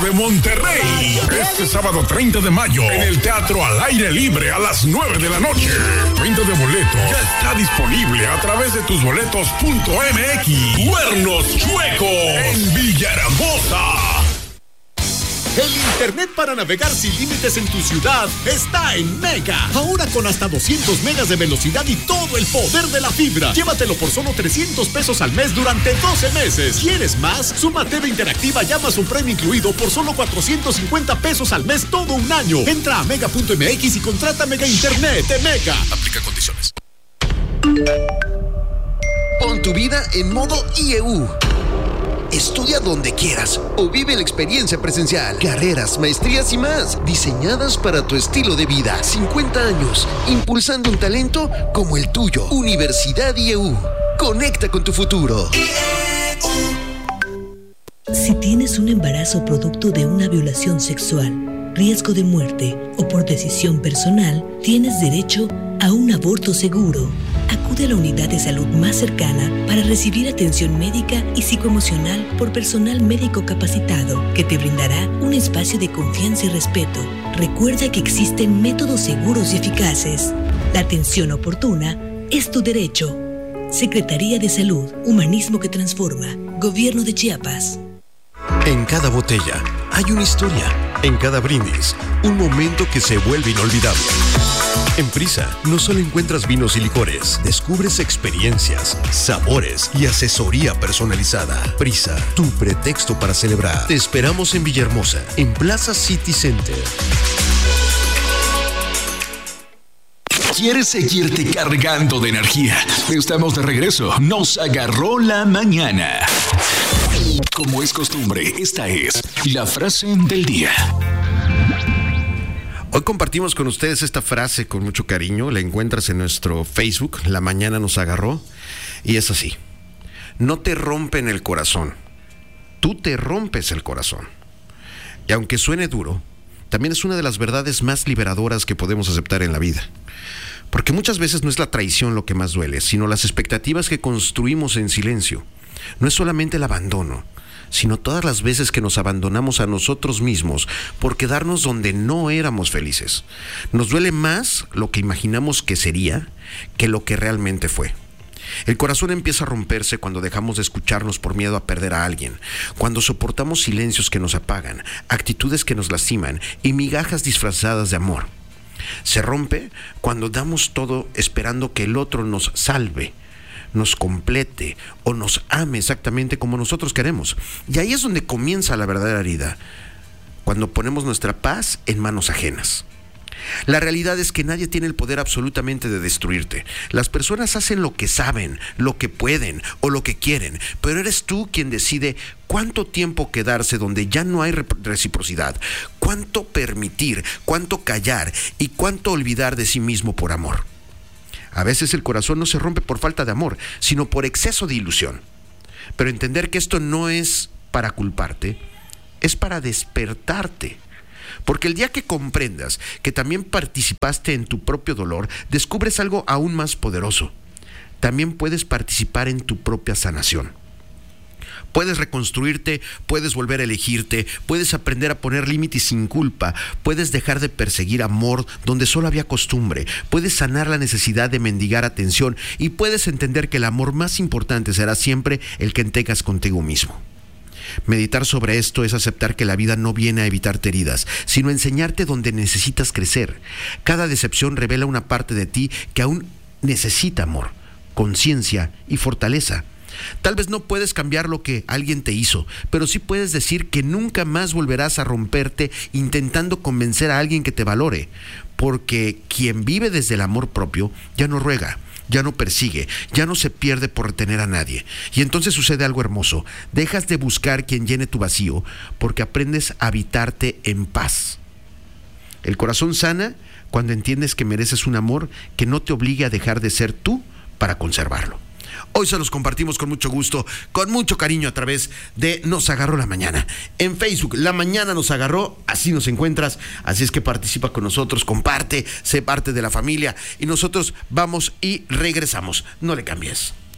de Monterrey. Este sábado 30 de mayo en el Teatro Al Aire Libre a las 9 de la noche. Venta de boletos ya está disponible a través de tusboletos.mx. Cuernos Chuecos en Villahermosa. El internet para navegar sin límites en tu ciudad está en Mega. Ahora con hasta 200 megas de velocidad y todo el poder de la fibra. Llévatelo por solo 300 pesos al mes durante 12 meses. ¿Quieres más? Suma TV interactiva y Amazon Prime incluido por solo 450 pesos al mes todo un año. Entra a mega.mx y contrata Mega Internet de Mega. Aplica condiciones. Pon tu vida en modo IEU. Estudia donde quieras o vive la experiencia presencial. Carreras, maestrías y más, diseñadas para tu estilo de vida. 50 años, impulsando un talento como el tuyo. Universidad IEU. Conecta con tu futuro. Si tienes un embarazo producto de una violación sexual, riesgo de muerte o por decisión personal, tienes derecho a un aborto seguro. Acude a la unidad de salud más cercana para recibir atención médica y psicoemocional por personal médico capacitado que te brindará un espacio de confianza y respeto. Recuerda que existen métodos seguros y eficaces. La atención oportuna es tu derecho. Secretaría de Salud, Humanismo que Transforma, Gobierno de Chiapas. En cada botella hay una historia. En cada brindis, un momento que se vuelve inolvidable. En Prisa, no solo encuentras vinos y licores, descubres experiencias, sabores y asesoría personalizada. Prisa, tu pretexto para celebrar. Te esperamos en Villahermosa, en Plaza City Center. ¿Quieres seguirte cargando de energía? Estamos de regreso. Nos agarró la mañana. Como es costumbre, esta es la frase del día. Hoy compartimos con ustedes esta frase con mucho cariño. La encuentras en nuestro Facebook, La Mañana Nos Agarró. Y es así: no te rompen el corazón, tú te rompes el corazón. Y aunque suene duro, también es una de las verdades más liberadoras que podemos aceptar en la vida. Porque muchas veces no es la traición lo que más duele, sino las expectativas que construimos en silencio. No es solamente el abandono, sino todas las veces que nos abandonamos a nosotros mismos por quedarnos donde no éramos felices. Nos duele más lo que imaginamos que sería que lo que realmente fue. El corazón empieza a romperse cuando dejamos de escucharnos por miedo a perder a alguien, cuando soportamos silencios que nos apagan, actitudes que nos lastiman y migajas disfrazadas de amor. Se rompe cuando damos todo esperando que el otro nos salve, nos complete o nos ame exactamente como nosotros queremos. Y ahí es donde comienza la verdadera herida, cuando ponemos nuestra paz en manos ajenas. La realidad es que nadie tiene el poder absolutamente de destruirte. Las personas hacen lo que saben, lo que pueden o lo que quieren, pero eres tú quien decide cuánto tiempo quedarse donde ya no hay reciprocidad, cuánto permitir, cuánto callar y cuánto olvidar de sí mismo por amor. A veces el corazón no se rompe por falta de amor, sino por exceso de ilusión. Pero entender que esto no es para culparte, es para despertarte. Porque el día que comprendas que también participaste en tu propio dolor, descubres algo aún más poderoso. También puedes participar en tu propia sanación. Puedes reconstruirte, puedes volver a elegirte, puedes aprender a poner límites sin culpa, puedes dejar de perseguir amor donde solo había costumbre, puedes sanar la necesidad de mendigar atención y puedes entender que el amor más importante será siempre el que tengas contigo mismo. Meditar sobre esto es aceptar que la vida no viene a evitarte heridas, sino a enseñarte donde necesitas crecer. Cada decepción revela una parte de ti que aún necesita amor, conciencia y fortaleza. Tal vez no puedes cambiar lo que alguien te hizo, pero sí puedes decir que nunca más volverás a romperte intentando convencer a alguien que te valore, porque quien vive desde el amor propio ya no ruega, ya no persigue, ya no se pierde por retener a nadie. Y entonces sucede algo hermoso: dejas de buscar quien llene tu vacío, porque aprendes a habitarte en paz. El corazón sana cuando entiendes que mereces un amor que no te obligue a dejar de ser tú para conservarlo. Hoy se los compartimos con mucho gusto, con mucho cariño a través de Nos Agarró la Mañana. En Facebook, La Mañana Nos Agarró, así nos encuentras. Así es que participa con nosotros, comparte, sé parte de la familia y nosotros vamos y regresamos. No le cambies.